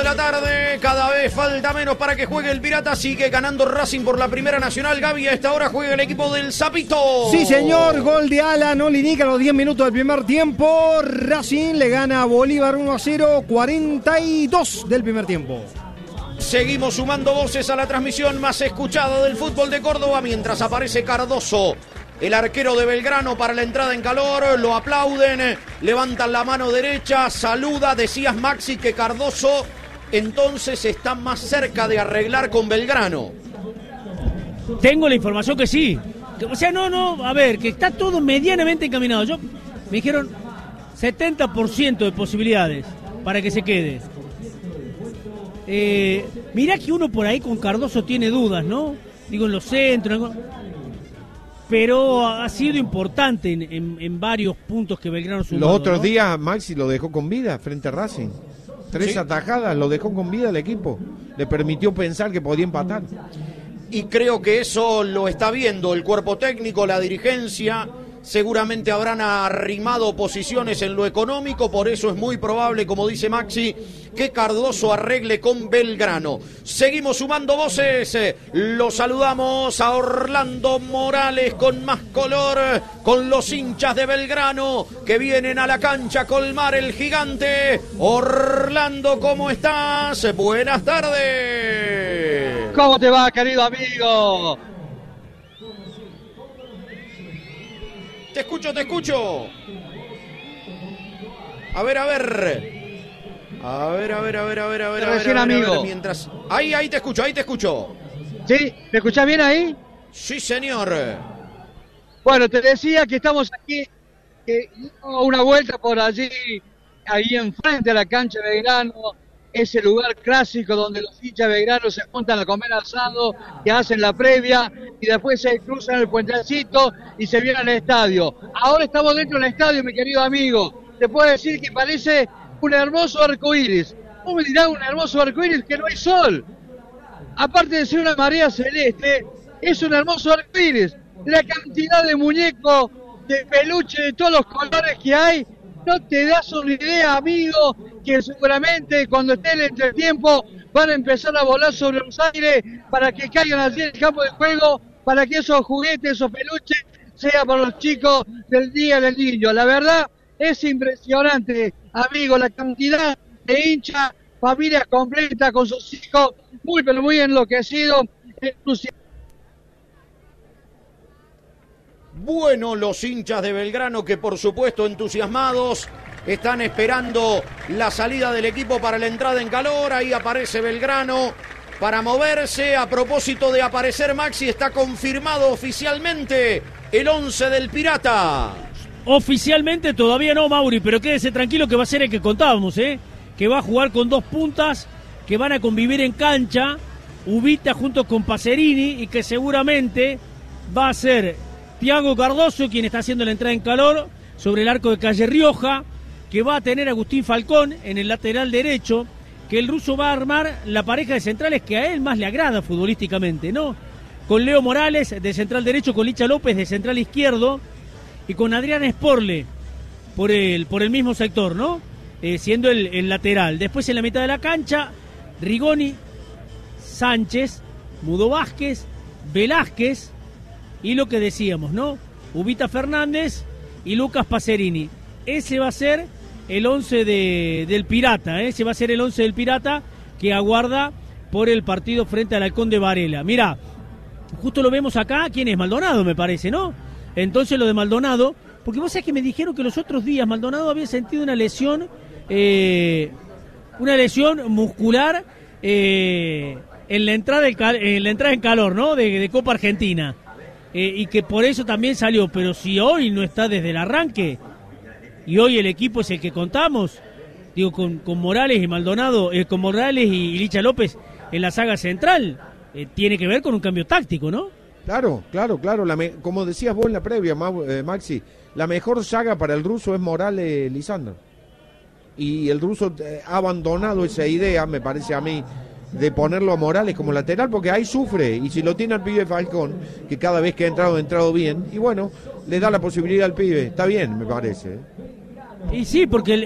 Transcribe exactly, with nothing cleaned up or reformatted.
la tarde, cada vez falta menos para que juegue el Pirata, sigue ganando Racing por la Primera Nacional. Gaby, a esta hora juega el equipo del Sapito. Sí, señor, gol de Alan Olinica a los diez minutos del primer tiempo. Racing le gana a Bolívar uno a cero, cuarenta y dos del primer tiempo. Seguimos sumando voces a la transmisión más escuchada del fútbol de Córdoba, mientras aparece Cardoso, el arquero de Belgrano, para la entrada en calor. Lo aplauden, levantan la mano derecha, saluda. Decías, Maxi, que Cardoso entonces está más cerca de arreglar con Belgrano. Tengo la información que sí. O sea, no, no, a ver, que está todo medianamente encaminado. Yo, me dijeron setenta por ciento de posibilidades para que se quede. Eh, mirá que uno por ahí con Cardoso tiene dudas, ¿no? Digo, en los centros... pero ha sido importante en, en, en varios puntos que Belgrano sumó. Los otros ¿no? días Maxi lo dejó con vida frente a Racing. Tres ¿Sí? atajadas, lo dejó con vida el equipo. Le permitió pensar que podía empatar. Y creo que eso lo está viendo el cuerpo técnico, la dirigencia. Seguramente habrán arrimado posiciones en lo económico, por eso es muy probable, como dice Maxi, que Cardoso arregle con Belgrano. Seguimos sumando voces, lo saludamos a Orlando Morales con más color, con los hinchas de Belgrano que vienen a la cancha a colmar el gigante. Orlando, ¿cómo estás? Buenas tardes. ¿Cómo te va, querido amigo? Te escucho, te escucho. A ver, a ver. A ver, a ver, a ver, a ver, a ver, a ver, Recién a ver, amigo. a ver, mientras... Ahí, ahí te escucho, ahí te escucho. ¿Sí? ¿Me escuchás bien ahí? Sí, señor. Bueno, te decía que estamos aquí, que una vuelta por allí, ahí enfrente a la cancha de Belgrano, ese lugar clásico donde los hinchas de Belgrano se juntan a comer asado, que hacen la previa y después se cruzan el puentecito y se vienen al estadio. Ahora estamos dentro del estadio, mi querido amigo. Te puedo decir que parece un hermoso arcoíris. ¿Cómo me dirá un hermoso arcoíris que no hay sol? Aparte de ser una marea celeste, es un hermoso arcoíris. La cantidad de muñecos, de peluche, de todos los colores que hay, no te das una idea, amigo, que seguramente cuando esté el entretiempo van a empezar a volar sobre los aires para que caigan allí en el campo de juego, para que esos juguetes, esos peluches, sean para los chicos del Día del Niño. La verdad, es impresionante, amigo, la cantidad de hinchas, familias completas con sus hijos, muy pero muy enloquecidos, entusiasmados. Bueno, los hinchas de Belgrano que por supuesto entusiasmados están esperando la salida del equipo para la entrada en calor. Ahí aparece Belgrano para moverse. A propósito de aparecer, Maxi, está confirmado oficialmente el once del Pirata. Oficialmente todavía no, Mauri, pero quédese tranquilo que va a ser el que contábamos, ¿eh? Que va a jugar con dos puntas, que van a convivir en cancha, Ubita junto con Pacerini, y que seguramente va a ser Thiago Cardoso quien está haciendo la entrada en calor sobre el arco de Calle Rioja, que va a tener Agustín Falcón en el lateral derecho, que el ruso va a armar la pareja de centrales que a él más le agrada futbolísticamente, ¿no? Con Leo Morales de central derecho, con Licha López de central izquierdo y con Adrián Sporle por el, por el mismo sector, ¿no? Eh, siendo el, el lateral. Después en la mitad de la cancha, Rigoni, Sánchez, Mudo Vázquez, Velázquez y lo que decíamos, ¿no? Ubita Fernández y Lucas Pacerini. Ese va a ser el once de, del Pirata, ¿eh? Ese va a ser el once del Pirata que aguarda por el partido frente al Halcón de Varela. Mirá, justo lo vemos acá, ¿quién es? Maldonado, me parece, ¿no? Entonces lo de Maldonado, porque vos sabés que me dijeron que los otros días Maldonado había sentido una lesión, eh, una lesión muscular eh, en, la entrada en, en la entrada en calor, ¿no? De, de Copa Argentina. Eh, y que por eso también salió, pero si hoy no está desde el arranque, y hoy el equipo es el que contamos, digo, con, con Morales y Maldonado, eh, con Morales y, y Licha López en la saga central, eh, tiene que ver con un cambio táctico, ¿no? Claro, claro, claro, la me, como decías vos en la previa, eh, Maxi, la mejor saga para el ruso es Morales Lisandro. Y el ruso eh, ha abandonado esa idea, me parece a mí, de ponerlo a Morales como lateral, porque ahí sufre, y si lo tiene al pibe Falcón, que cada vez que ha entrado, ha entrado bien, y bueno, le da la posibilidad al pibe, está bien, me parece. Y sí, porque el,